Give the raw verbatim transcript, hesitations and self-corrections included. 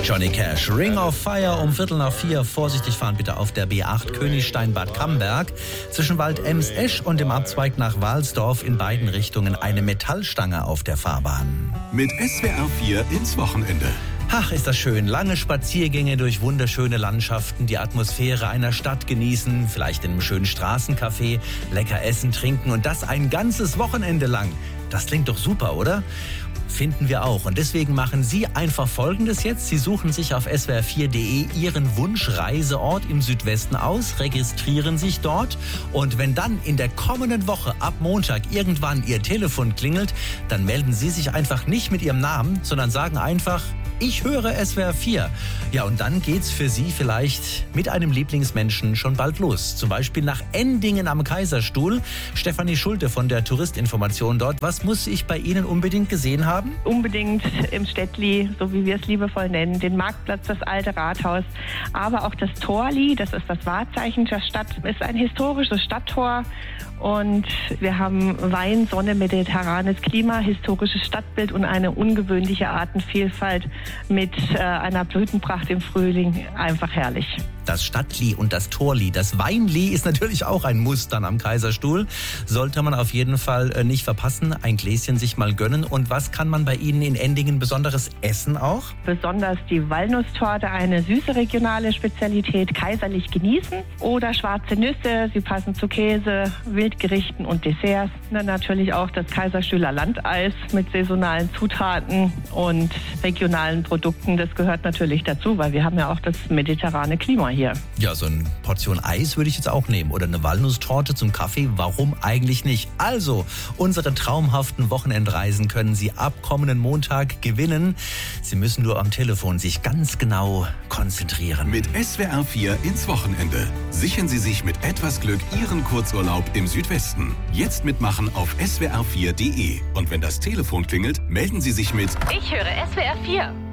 Johnny Cash, Ring of Fire um Viertel nach vier. Vorsichtig fahren bitte auf der B acht Königstein-Bad Camberg. Zwischen Wald-Ems-Esch und dem Abzweig nach Walsdorf in beiden Richtungen eine Metallstange auf der Fahrbahn. Mit S W R vier ins Wochenende. Ach, ist das schön. Lange Spaziergänge durch wunderschöne Landschaften, die Atmosphäre einer Stadt genießen, vielleicht in einem schönen Straßencafé, lecker essen, trinken und das ein ganzes Wochenende lang. Das klingt doch super, oder? Finden wir auch. Und deswegen machen Sie einfach Folgendes jetzt. Sie suchen sich auf S W R vier punkt de Ihren Wunschreiseort im Südwesten aus, registrieren sich dort und wenn dann in der kommenden Woche ab Montag irgendwann Ihr Telefon klingelt, dann melden Sie sich einfach nicht mit Ihrem Namen, sondern sagen einfach: Ich höre S W R vier. Ja, und dann geht's für Sie vielleicht mit einem Lieblingsmenschen schon bald los. Zum Beispiel nach Endingen am Kaiserstuhl. Stefanie Schulte von der Touristinformation dort. Was muss ich bei Ihnen unbedingt gesehen haben? Unbedingt im Städtli, so wie wir es liebevoll nennen, den Marktplatz, das alte Rathaus, aber auch das Torli, das ist das Wahrzeichen der Stadt, ist ein historisches Stadttor. Und wir haben Wein, Sonne, mediterranes Klima, historisches Stadtbild und eine ungewöhnliche Artenvielfalt mit äh, einer Blütenpracht im Frühling. Einfach herrlich. Das Stadtli und das Torli. Das Weinli ist natürlich auch ein Muss dann am Kaiserstuhl. Sollte man auf jeden Fall nicht verpassen. Ein Gläschen sich mal gönnen. Und was kann man bei Ihnen in Endingen Besonderes essen auch? Besonders die Walnusstorte, eine süße regionale Spezialität, kaiserlich genießen. Oder schwarze Nüsse, sie passen zu Käse, Wildgerichten und Desserts. Dann natürlich auch das Kaiserstühler Landeis mit saisonalen Zutaten und regionalen Produkten. Das gehört natürlich dazu, weil wir haben ja auch das mediterrane Klima hier. Ja, so eine Portion Eis würde ich jetzt auch nehmen. Oder eine Walnusstorte zum Kaffee. Warum eigentlich nicht? Also, unsere traumhaften Wochenendreisen können Sie ab kommenden Montag gewinnen. Sie müssen nur am Telefon sich ganz genau konzentrieren. Mit S W R vier ins Wochenende. Sichern Sie sich mit etwas Glück Ihren Kurzurlaub im Südwesten. Jetzt mitmachen auf S W R vier punkt de. Und wenn das Telefon klingelt, melden Sie sich mit Ich höre S W R vier.